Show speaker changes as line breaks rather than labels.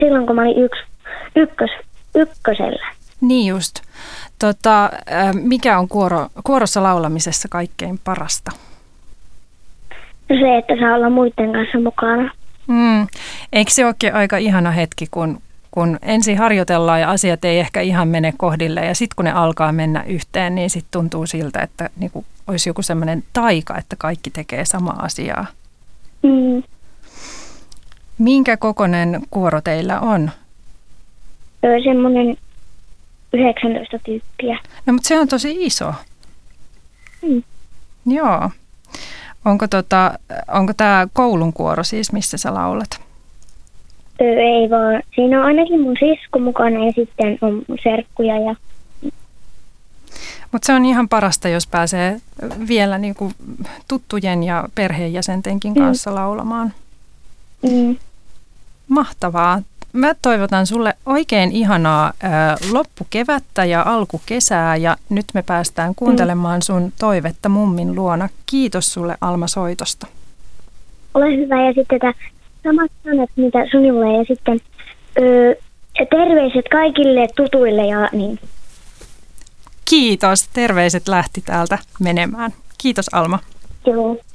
silloin kun mä olin ykkösellä.
Niin just. Mikä on kuorossa laulamisessa kaikkein parasta?
No se, että saa olla muiden kanssa mukana.
Eikö se olekin aika ihana hetki, kun ensin harjoitellaan ja asiat ei ehkä ihan mene kohdille ja sitten kun ne alkaa mennä yhteen, niin sitten tuntuu siltä, että niinku olisi joku semmoinen taika, että kaikki tekee samaa asiaa. Minkä kokoinen kuoro teillä on?
Semmoinen 19 tyyppiä.
No mutta se on tosi iso. Joo. Onko tämä koulun kuoro siis, missä sä laulat?
Ei vaan. Siinä on ainakin mun sisko mukana ja sitten on mun serkkuja.
Mutta se on ihan parasta, jos pääsee vielä niinku tuttujen ja perheenjäsentenkin kanssa laulamaan. Mahtavaa. Mä toivotan sulle oikein ihanaa loppukevättä ja alkukesää ja nyt me päästään kuuntelemaan sun toivetta mummin luona. Kiitos sulle Alma soitosta.
Ole hyvä ja sitten samat sanat, mitä sulle ja sitten terveiset kaikille tutuille ja niin.
Kiitos. Terveiset lähti täältä menemään. Kiitos Alma.
Joo.